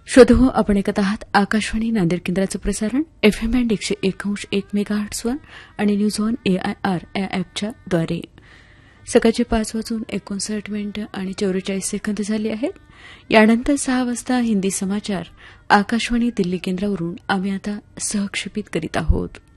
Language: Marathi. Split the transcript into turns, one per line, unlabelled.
श्रोतो आपण ऐकत आहात आकाशवाणी नांदेड केंद्राचं प्रसारण एफएम बँड 101.1 मेगाहर्ट्झवर आणि न्यूज ऑन एआयआर या ॲपच्या द्वारे. सकाळचे 5:59 आणि 44 सेकंद झाले आहेत. यानंतर 6 वाजता हिंदी समाचार आकाशवाणी दिल्ली केंद्रावरून आम्ही आता सहक्षेपित करीत आहोत.